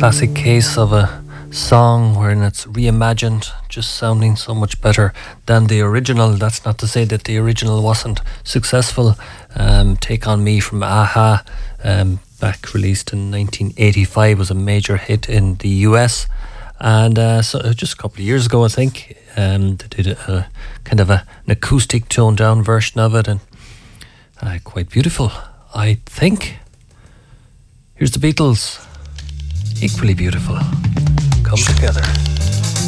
classic case of a song wherein it's reimagined, just sounding so much better than the original. That's not to say that the original wasn't successful. Take On Me from Aha, back released in 1985, was a major hit in the US. And so just a couple of years ago, I think, they did a kind of an acoustic toned down version of it, and quite beautiful, I think. Here's the Beatles, equally beautiful, Come Together.